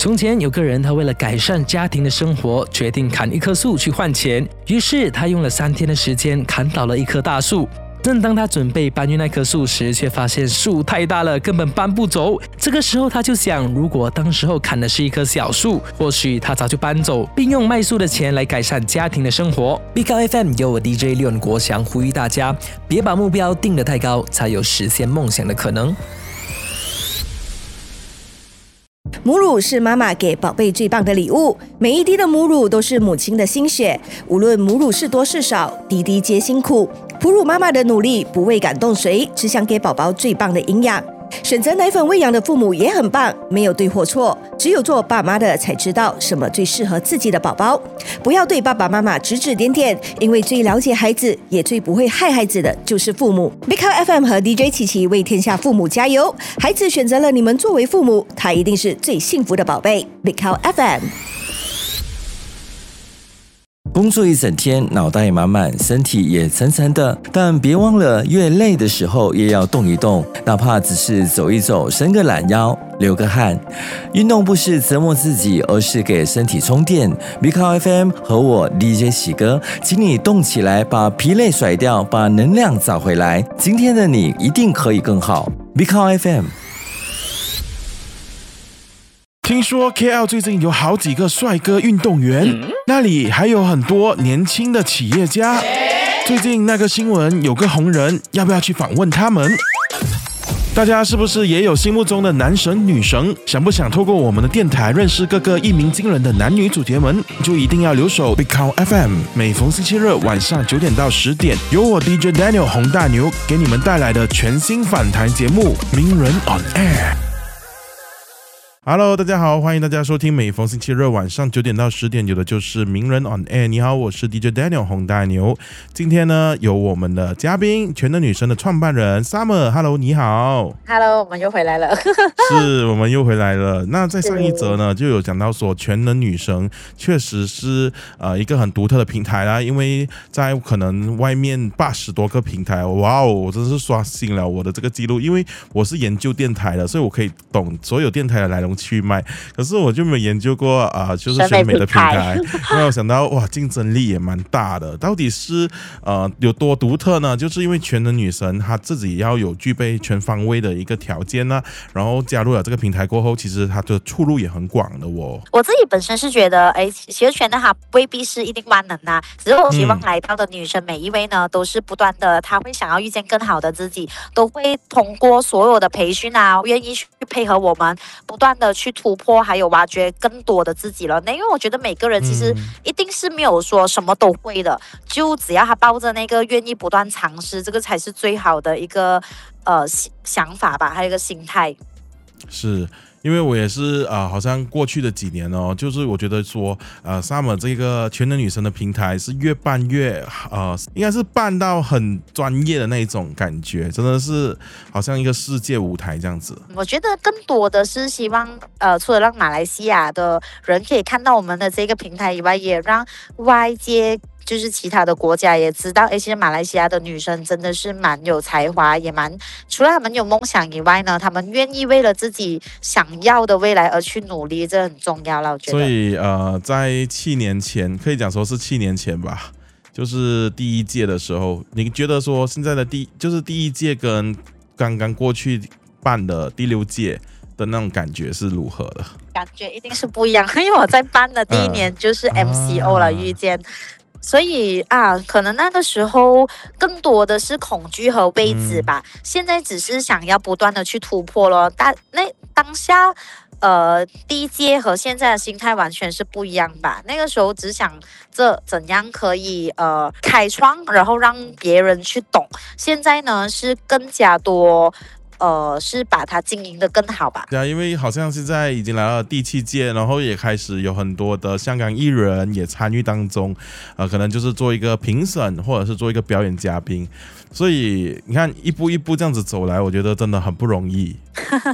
从前有个人，他为了改善家庭的生活，决定砍一棵树去换钱。于是他用了3天的时间砍倒了一棵大树。正当他准备搬运那棵树时，却发现树太大了，根本搬不走。这个时候他就想，如果当时候砍的是一棵小树，或许他早就搬走，并用卖树的钱来改善家庭的生活。 Big Out FM 由我 DJ 廖国祥呼吁大家，别把目标定得太高，才有实现梦想的可能。 母乳是妈妈给宝贝最棒的礼物，每一滴的母乳都是母亲的心血，无论母乳是多是少，滴滴皆辛苦。哺乳妈妈的努力不为感动谁，只想给宝宝最棒的营养。选择奶粉喂养的父母也很棒，没有对或错，只有做爸妈的才知道什么最适合自己的宝宝。不要对爸爸妈妈指指点点，因为最了解孩子也最不会害孩子的就是父母。Big Out FM 和 DJ 琪琪为天下父母加油，孩子选择了你们作为父母，他一定是最幸福的宝贝。Big Out FM。 工作一整天，脑袋满满，身体也沉沉的，但别忘了，越累的时候也要动一动，哪怕只是走一走，伸个懒腰，流个汗。运动不是折磨自己，而是给身体充电。Big Out FM 和我 DJ 喜哥，请你动起来，把疲累甩掉，把能量找回来。今天的你一定可以更好。Big Out FM。 听说 KL 最近有好几个帅哥运动员，那里还有很多年轻的企业家。最近那个新闻有个红人，要不要去访问他们？大家是不是也有心目中的男神女神？想不想透过我们的电台认识各个一鸣惊人的男女主角们？就一定要留守 Big Out FM， 每逢星期日晚上9点到10点，由我 DJ Daniel 洪大牛给你们带来的全新访谈节目《名人 on Air》。Hello， 大家好，欢迎大家收听每逢星期日晚上9点到10点，有的就是名人 on air。你好，我是 DJ Daniel 洪大牛。今天呢，有我们的嘉宾，全能女神的创办人 Summer。Hello， 你好。 Hello， 我们又回来了。 是，我们又回来了。那在上一则呢，就有讲到说，全能女神确实是一个很独特的平台啦，因为在可能外面80多个平台，哇哦，我真是刷新了我的这个记录，因为我是研究电台的，所以我可以懂所有电台的来龙去脉，可是我就没有研究过就是选美的平台。没有想到哇，竞争力也蛮大的。到底是有多独特呢？就是因为全能女神她自己要有具备全方位的一个条件呢，然后加入了这个平台过后，其实她的出路也很广的哦。 我自己本身是觉得，其实全能它未必是一定万能啊，只是我希望来到的女生每一位呢，都是不断的，她会想要遇见更好的自己，都会通过所有的培训啊，愿意去配合我们，不断的去突破，还有挖掘更多的自己了。因为我觉得每个人其实一定是没有说什么都会的，就只要他抱着那个愿意不断尝试，这个才是最好的一个想法吧，还有一个心态。 是。因为我也是好像过去的几年哦，就是我觉得说Summer 这个全能女神的平台是越办越应该是办到很专业的那一种感觉，真的是好像一个世界舞台这样子。 我觉得更多的是希望除了让马来西亚的人可以看到我们的这个平台以外，也让外界就是其他的国家也知道，其实马来西亚的女生真的是蛮有才华，也蛮除了她们有梦想以外呢，她们愿意为了自己想要的未来而去努力，这很重要了，我觉得。 所以在7年前，可以讲说是7年前吧，就是第一届的时候，你觉得说现在的第一届跟刚刚过去办的第6届的那种感觉是如何的？ 感觉一定是不一样，因为我在办的第一年就是 MCO 了，遇见。所以可能那个时候更多的是恐惧和未知吧，现在只是想要不断的去突破咯。当下第一届和现在的心态完全是不一样吧。那个时候只想着怎样可以开创，然后让别人去懂。现在呢是更加多是把它经营的更好吧。 对啊，因为好像现在已经来到第7届，然后也开始有很多的香港艺人也参与当中，可能就是做一个评审或者是做一个表演嘉宾，所以你看一步一步这样子走来，我觉得真的很不容易。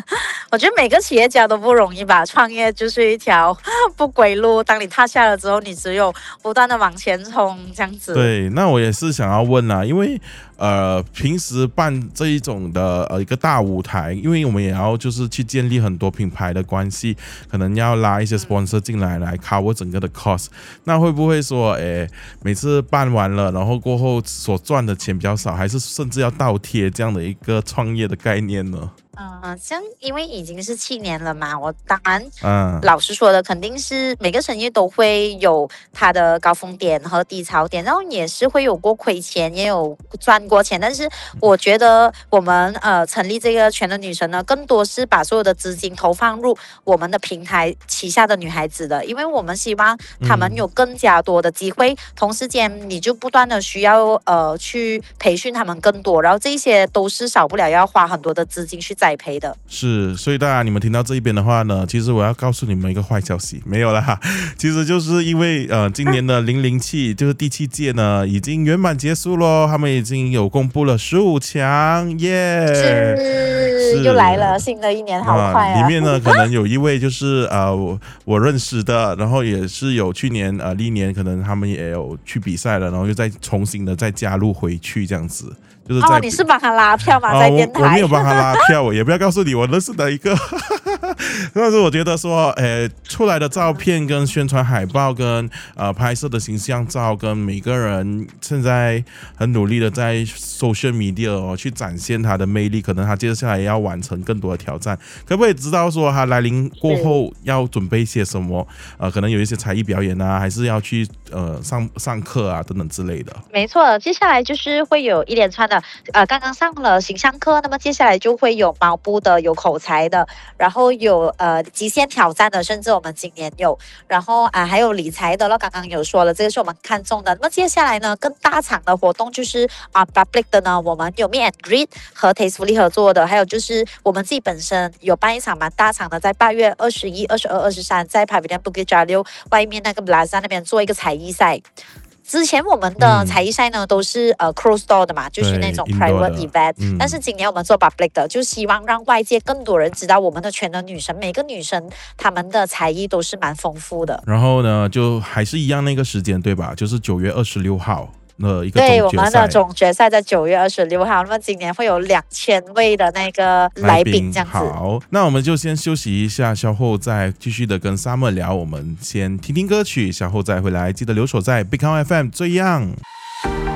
我觉得每个企业家都不容易吧，创业就是一条不归路。当你踏下了之后，你只有不断的往前冲，这样子。 对，那我也是想要问啦，因为平时办这一种的一个大舞台，因为我们也要就是去建立很多品牌的关系，可能要拉一些 sponsor 进来cover 整个的 cost。那会不会说，每次办完了，然后过后所赚的钱比较少，还是甚至要倒贴这样的一个创业的概念呢？ 像因为已经是7年了嘛，我当然，老实说的，肯定是每个生意都会有它的高峰点和低潮点，然后也是会有过亏钱，也有赚过钱。但是我觉得我们成立这个全能女神呢，更多是把所有的资金投放入我们的平台旗下的女孩子的，因为我们希望她们有更加多的机会，同时间你就不断的需要去培训她们更多，然后这些都是少不了要花很多的资金去栽培的。 是，所以大家你们听到这一边的话呢，其实我要告诉你们一个坏消息，没有啦，其实就是因为今年的007就是第7届呢已经圆满结束咯，他们已经有公布了15强，耶！ 是又来了，新的一年好快啊！ 里面呢可能有一位就是我认识的，然后也是有去年历年可能他们也有去比赛了，然后又再重新的再加入回去这样子。就是你是帮他拉票吗？在电台？ 我没有帮他拉票，我也不要告诉你我认识的一个。但是我觉得说，出来的照片跟宣传海报跟拍摄的形象照，跟每个人现在很努力的在 social media 去展现他的魅力，可能他接下来要完成更多的挑战。可不可以知道说他来临过后要准备些什么？可能有一些才艺表演啊，还是要去上课啊等等之类的。 没错，接下来就是会有一连串的刚刚上了形象课，那么接下来就会有毛步的，有口才的，然后有极限挑战的，甚至我们今年有，然后还有理财的了，刚刚有说了，这个是我们看中的。那么接下来呢，更大场的活动就是public 的呢，我们有 Meet and Greet 和 Tastefully 合作的，还有就是我们自己本身有办一场蛮大场的，在8月21、22、23在 Pavilion Bukit Jalil 外面那个 Plaza 那边做一个才艺赛。之前我们的才艺赛呢都是closed door 的嘛，就是那种 private event，但是今年我们做 public 的，就希望让外界更多人知道我们的全能女神，每个女神她们的才艺都是蛮丰富的。 然后呢，就还是一样那个时间对吧？就是9月26号。一个对，我们的总决赛在9月26号，那么今年会有2000位的那个来宾这样子。 好，那我们就先休息一下，稍后再继续的跟 Summer 聊。我们先听听歌曲，稍后再回来，记得留守在 Big Town FM 最样。